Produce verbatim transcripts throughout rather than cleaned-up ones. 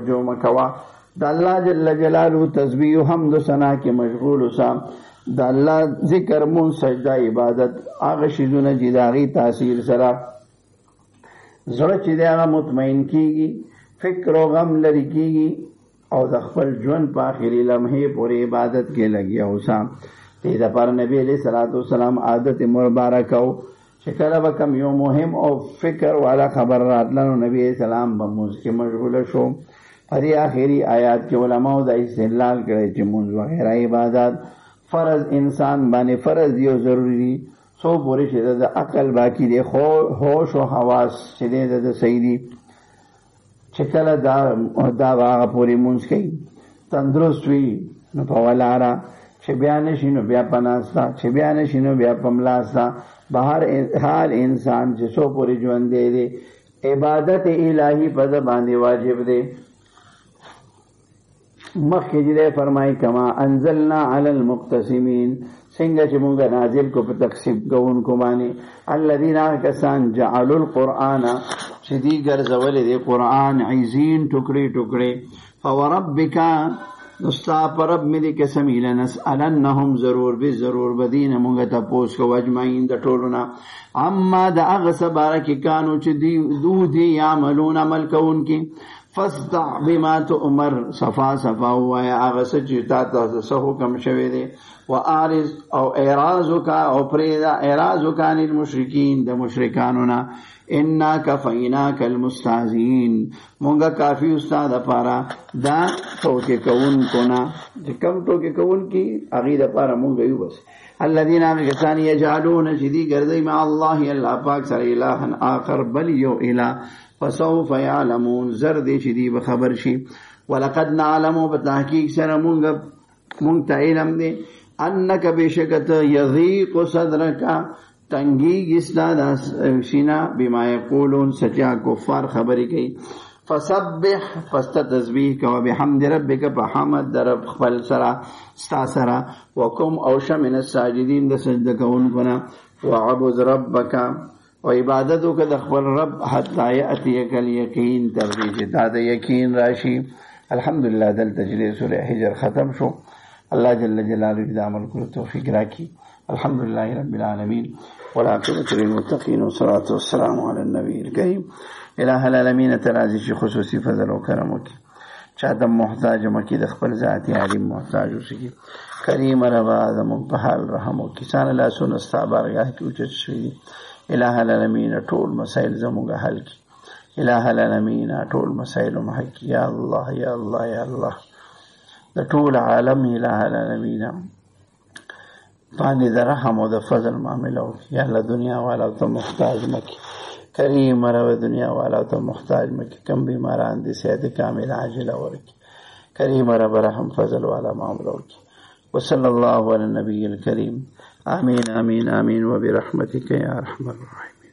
توجه مکوا د الله جل جلاله تسبیح حمد و ثنا کې مشغول اوسه د الله ذکر مون سجده عبادت هغه شیزونه چې داغي تاثیر سره زړه چې دا مطمئن کیږي فکر او غم لري کیږي او د خپل ژوند په اخري لمحه پورې عبادت کې لګیا اوسه دې د پر نبی علیہ الصلوۃ والسلام عادت مبارک او چې کله به کوم یو مهم او فکر والا خبر راتلنو نبی اسلام به موږ کې مشغول شو. پرې اخري آیات کې علماء د استدلال کړي چې موږ وغیرہ عبادت فرض انسان باندې فرض یو ضروری سو پورې چې د عقل باقی دی خو هوش او حواس چې د صحیح دي چې کله دا دا هغه پورې موږ کوي تندرست وي نو په ولاره چې بیا نشینو بیا پناستا چې بیا نشینو بیا پملاستا بهر حال انسان چې سو پوری ژوند دی عبادت الہی په باندې واجب دی. مخکې دې فرمایي کما انزلنا علی المقتسمین څنګه چې موږ نازل کو په تقسیم کوونکو باندې الذين کسان جعلوا القرآن چې دې ګرځولې دې قرآن عزین ټوکړي ټوکړي فوربک نستا پرب ملی قسمی لنسألنهم ضرور بی ضرور بدین مونگا تا پوس کو اجمعین دا ٹولنا اما دا اغس بارکی کانو چی دو دی یعملون عمل کون کی فاستع بما تؤمر صفا صفا ہوا یا اغس چی تا تا سہو کم شوی دے و آرز او اعراضو کا او پریدا اعراضو کان المشرکین دا مشرکانونا انا کفیناک المستهزئین مونگا کافی استاد پارا دا ٹوکے کون کونا کم ٹوکے کون کی عقیدہ پارا مونگا یو بس الذین آمکسانی یجعلون جدی گردی مع اللہ اللہ پاک سر الہا آخر بل یو الہ فسوف یعلمون زردی شدی بخبر شی ولقد نعلمو بتحقیق سر مونگا مونگتا علم دے انک بشکت یضیق صدرکا تنگی گسلا سینا بما یقولون سچا کفار خبری کی فسبح فست تسبیح کا بحمد ربک بحمد رب خپل سرا ستا سرا وکم اوش من الساجدین د سجده کوونکو وعبد ربک و عبادتو که د خپل رب حتی یاتیک الیقین تر دې چې دا د یقین راشي. الحمدلله دل تجلی سوره حجر ختم شو. الله جل جلاله دې عمل کولو توفیق راکړي. الحمدلله رب العالمین والعاقبة للمتقين والصلاة والسلام على النبي الكريم. الہ العالمین ترازی شی خصوصی فضل و کرم کی چاہتا محتاج مکی د خپل ذاتی عالم محتاج وسکی کریم روا زمون په حال رحم او کسان لا سن استعبارگاه کی اوچت شوی. الہ العالمین ټول مسائل زموږه حل کی. الہ العالمین ټول مسائل محل کی. یا الله یا الله یا الله د ټول عالم الہ العالمین باندې د رحم او د فضل معاملو یا الله دنیا والا ته محتاج مکی کریم رو دنیا والا ته محتاج مکی کم بیماران دي صحت کامل عاجل ورکی کریم رب رحم فضل والا معاملو کی. وصلی اللہ علی النبی الکریم. آمین آمین آمین وبرحمتک یا ارحم الراحمین.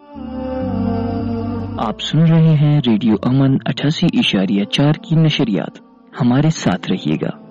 آپ سن رہے ہیں ریڈیو امن اٹھاسی اشاریہ چار کی نشریات. ہمارے ساتھ رہیے گا.